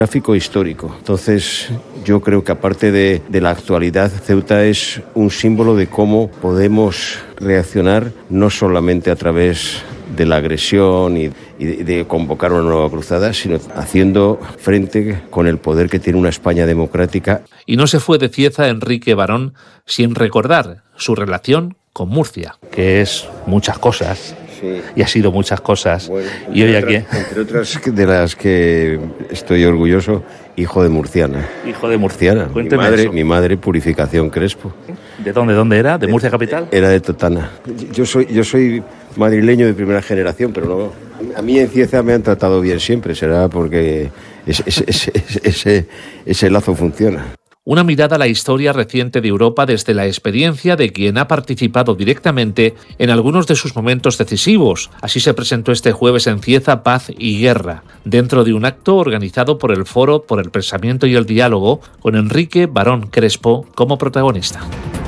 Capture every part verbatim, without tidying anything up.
Gráfico histórico. Entonces, yo creo que aparte de, de la actualidad, Ceuta es un símbolo de cómo podemos reaccionar no solamente a través de la agresión y, y de, de convocar una nueva cruzada, sino haciendo frente con el poder que tiene una España democrática. Y no se fue de Cieza Enrique Barón sin recordar su relación con Murcia. Que es muchas cosas. Sí. Y ha sido muchas cosas. Bueno, y hoy otras, aquí... Entre otras de las que estoy orgulloso, hijo de murciana. Hijo de murciana. Mi madre, mi madre, Purificación Crespo. ¿De dónde, dónde era? ¿De Murcia capital? Era de Totana. Yo soy, yo soy madrileño de primera generación, pero no... A mí en Cieza me han tratado bien siempre, será porque ese, ese, ese, ese, ese lazo funciona. Una mirada a la historia reciente de Europa desde la experiencia de quien ha participado directamente en algunos de sus momentos decisivos. Así se presentó este jueves en Cieza Paz y Guerra, dentro de un acto organizado por el Foro por el Pensamiento y el Diálogo, con Enrique Barón Crespo como protagonista.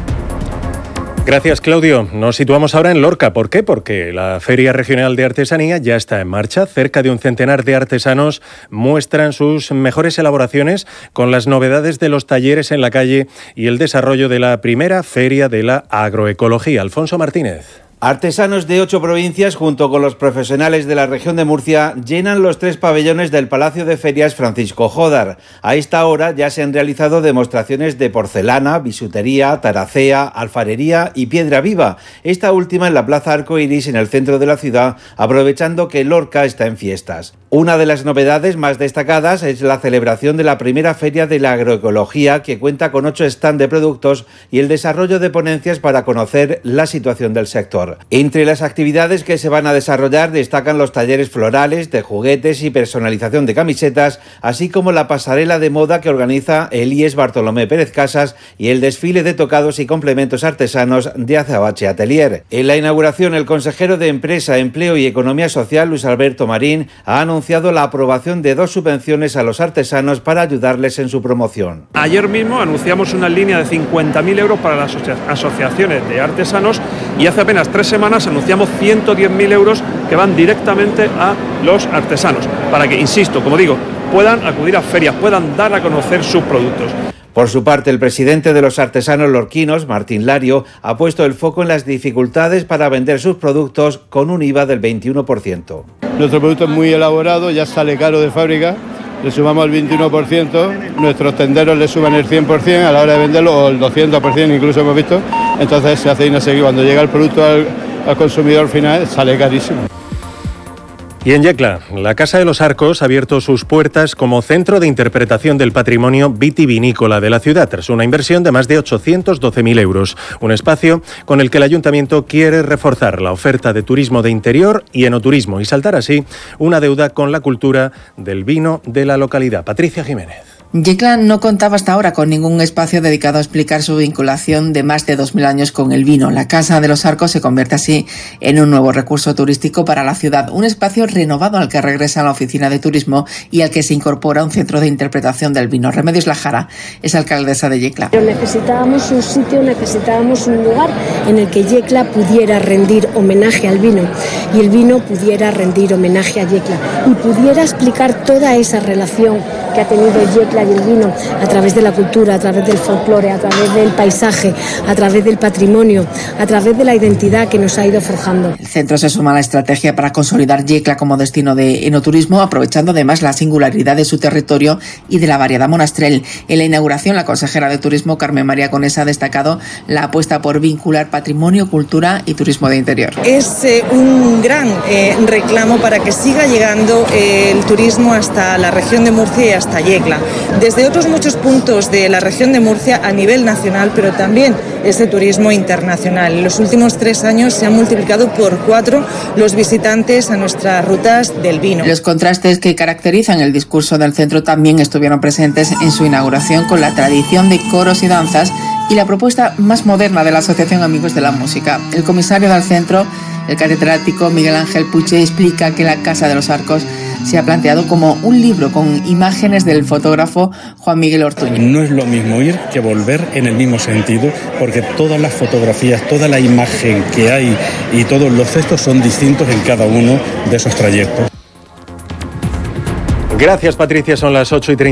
Gracias, Claudio. Nos situamos ahora en Lorca. ¿Por qué? Porque la Feria Regional de Artesanía ya está en marcha. Cerca de un centenar de artesanos muestran sus mejores elaboraciones con las novedades de los talleres en la calle y el desarrollo de la primera Feria de la Agroecología. Alfonso Martínez. Artesanos de ocho provincias, junto con los profesionales de la región de Murcia, llenan los tres pabellones del Palacio de Ferias Francisco Jódar. A esta hora ya se han realizado demostraciones de porcelana, bisutería, taracea, alfarería y piedra viva. Esta última en la Plaza Arco Iris, en el centro de la ciudad, aprovechando que Lorca está en fiestas. Una de las novedades más destacadas es la celebración de la primera Feria de la Agroecología, que cuenta con ocho stands de productos y el desarrollo de ponencias para conocer la situación del sector. Entre las actividades que se van a desarrollar destacan los talleres florales, de juguetes y personalización de camisetas, así como la pasarela de moda que organiza el I E S Bartolomé Pérez Casas y el desfile de tocados y complementos artesanos de Azabache Atelier. En la inauguración, el consejero de Empresa, Empleo y Economía Social, Luis Alberto Marín, ha anunciado la aprobación de dos subvenciones a los artesanos para ayudarles en su promoción. Ayer mismo anunciamos una línea de cincuenta mil euros para las asocia- asociaciones de artesanos y hace apenas tres semanas anunciamos ciento diez mil euros que van directamente a los artesanos, para que, insisto, como digo, puedan acudir a ferias, puedan dar a conocer sus productos. Por su parte, el presidente de los artesanos lorquinos, Martín Lario, ha puesto el foco en las dificultades para vender sus productos con un I V A del veintiuno por ciento. Nuestro producto es muy elaborado, ya sale caro de fábrica, le sumamos el veintiuno por ciento, nuestros tenderos le suban el cien por ciento a la hora de venderlo, o el doscientos por ciento incluso hemos visto, entonces se hace inasequible. Cuando llega el producto al, al consumidor final sale carísimo. Y en Yecla, la Casa de los Arcos ha abierto sus puertas como centro de interpretación del patrimonio vitivinícola de la ciudad, tras una inversión de más de ochocientos doce mil euros. Un espacio con el que el ayuntamiento quiere reforzar la oferta de turismo de interior y enoturismo y saltar así una deuda con la cultura del vino de la localidad. Patricia Jiménez. Yecla no contaba hasta ahora con ningún espacio dedicado a explicar su vinculación de más de dos mil años con el vino. La Casa de los Arcos se convierte así en un nuevo recurso turístico para la ciudad, un espacio renovado al que regresa la oficina de turismo y al que se incorpora un centro de interpretación del vino. Remedios Lajara es alcaldesa de Yecla. Pero necesitábamos un sitio, necesitábamos un lugar en el que Yecla pudiera rendir homenaje al vino y el vino pudiera rendir homenaje a Yecla y pudiera explicar toda esa relación que ha tenido Yecla y el vino a través de la cultura, a través del folclore, a través del paisaje, a través del patrimonio, a través de la identidad que nos ha ido forjando. El centro se suma a la estrategia para consolidar Yecla como destino de enoturismo, aprovechando además la singularidad de su territorio y de la variedad monastrel. En la inauguración, la consejera de Turismo, Carmen María Conesa, ha destacado la apuesta por vincular patrimonio, cultura y turismo de interior. Es eh, un gran eh, reclamo para que siga llegando eh, el turismo hasta la región de Murcia y hasta Yecla. Desde otros muchos puntos de la región de Murcia a nivel nacional, pero también ese turismo internacional. En los últimos tres años se han multiplicado por cuatro los visitantes a nuestras rutas del vino. Los contrastes que caracterizan el discurso del centro también estuvieron presentes en su inauguración, con la tradición de coros y danzas y la propuesta más moderna de la Asociación Amigos de la Música. El comisario del centro, el catedrático Miguel Ángel Puche, explica que la Casa de los Arcos se ha planteado como un libro con imágenes del fotógrafo Juan Miguel Ortuño. No es lo mismo ir que volver en el mismo sentido, porque todas las fotografías, toda la imagen que hay y todos los gestos son distintos en cada uno de esos trayectos. Gracias, Patricia. Son las ocho y treinta.